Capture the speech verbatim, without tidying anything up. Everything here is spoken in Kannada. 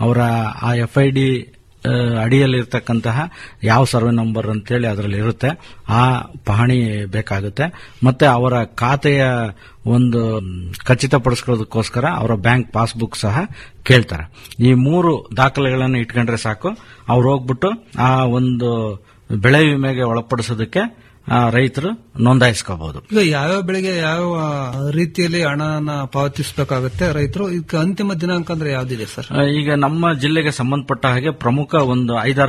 ಅವರ ಆ ಎಫ್ ಐ ಡಿ ಅಡಿಯಲ್ಲಿರ್ತಕ್ಕಂತಹ ಯಾವ ಸರ್ವೆ ನಂಬರ್ ಅಂತೇಳಿ ಅದರಲ್ಲಿ ಇರುತ್ತೆ, ಆ ಪಹಣಿ ಬೇಕಾಗುತ್ತೆ. ಮತ್ತೆ ಅವರ ಖಾತೆಯ ಒಂದು ಖಚಿತಪಡಿಸ್ಕೊಳ್ಳೋದಕ್ಕೋಸ್ಕರ ಅವರ ಬ್ಯಾಂಕ್ ಪಾಸ್ಬುಕ್ ಸಹ ಕೇಳ್ತಾರೆ. ಈ ಮೂರು ದಾಖಲೆಗಳನ್ನು ಇಟ್ಕೊಂಡ್ರೆ ಸಾಕು, ಅವ್ರು ಹೋಗ್ಬಿಟ್ಟು ಆ ಒಂದು ಬೆಳೆ ವಿಮೆಗೆ ಒಳಪಡಿಸೋದಕ್ಕೆ ರೈತರು ನೋಂದಾಯಿಸ್ಕೋಬಹುದು. ಈಗ ಯಾವ್ಯಾವ ಬೆಳೆಗೆ ಯಾವ ರೀತಿಯಲ್ಲಿ ಹಣನ ಪಾವತಿಸಬೇಕಾಗುತ್ತೆ ರೈತರು? ಈಗ ಅಂತಿಮ ದಿನಾಂಕ ಅಂದ್ರೆ ಯಾವ್ದಿದೆ ಸರ್? ಈಗ ನಮ್ಮ ಜಿಲ್ಲೆಗೆ ಸಂಬಂಧಪಟ್ಟ ಹಾಗೆ ಪ್ರಮುಖ ಒಂದು ಐದಾರು